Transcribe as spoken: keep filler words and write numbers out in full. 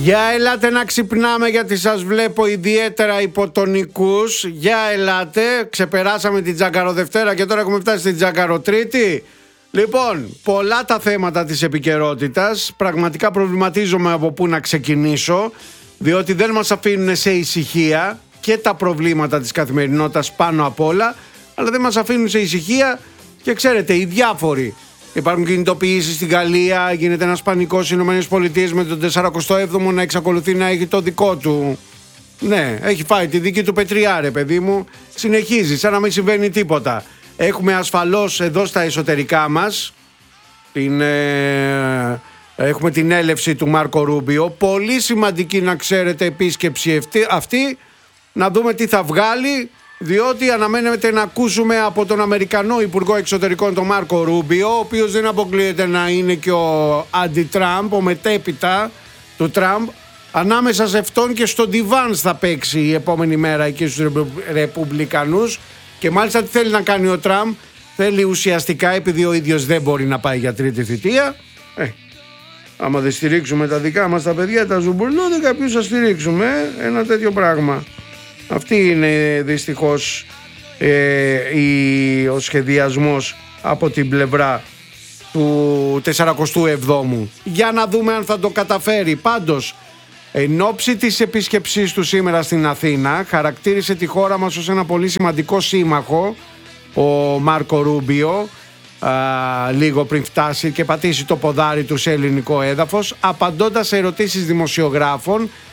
Για ελάτε να ξυπνάμε, γιατί σας βλέπω ιδιαίτερα υποτονικούς. Για ελάτε, ξεπεράσαμε την Τζαγκαροδευτέρα και τώρα έχουμε φτάσει στην Τζαγκαροτρίτη. Λοιπόν, πολλά τα θέματα της επικαιρότητας. Πραγματικά προβληματίζομαι από πού να ξεκινήσω, διότι δεν μας αφήνουν σε ησυχία και τα προβλήματα της καθημερινότητας πάνω απ' όλα, αλλά δεν μας αφήνουν σε ησυχία και ξέρετε, οι διάφοροι. Υπάρχουν κινητοποιήσεις στην Γαλλία, γίνεται ένας πανικός στις Ηνωμένες Πολιτείες με τον σαρανταεπτό έβδομο να εξακολουθεί να έχει το δικό του. Ναι, έχει φάει τη δική του πετριά, ρε παιδί μου. Συνεχίζει σαν να μην συμβαίνει τίποτα. Έχουμε ασφαλώς εδώ στα εσωτερικά μας την, ε, έχουμε την έλευση του Μάρκο Ρούμπιο. Πολύ σημαντική, να ξέρετε, επίσκεψη αυτή, αυτή, να δούμε τι θα βγάλει, διότι αναμένεται να ακούσουμε από τον Αμερικανό Υπουργό Εξωτερικών, τον Μάρκο Ρούμπιο, ο οποίος δεν αποκλείεται να είναι και ο αντι-Τραμπ, ο μετέπειτα του Τραμπ. Ανάμεσα σε αυτόν και στον Ντιβάν θα παίξει η επόμενη μέρα εκεί στους Ρεπουμπλικανούς. Και μάλιστα τι θέλει να κάνει ο Τραμπ? Θέλει ουσιαστικά, επειδή ο ίδιος δεν μπορεί να πάει για τρίτη θητεία, ε, άμα δεν στηρίξουμε τα δικά μας τα παιδιά, τα ζουμπουρλούδικα, ποιους θα στηρίξουμε? Ένα τέτοιο πράγμα. Αυτή είναι δυστυχώς ε, η, ο σχεδιασμός από την πλευρά του σαρανταεπτού εβδόμου. Για να δούμε αν θα το καταφέρει. Πάντως, εν ώψη της επίσκεψής του σήμερα στην Αθήνα, χαρακτήρισε τη χώρα μας ως ένα πολύ σημαντικό σύμμαχο ο Μάρκο Ρούμπιο, α, λίγο πριν φτάσει και πατήσει το ποδάρι του σε ελληνικό έδαφος, απαντώντας σε ερωτήσεις δημοσιογράφων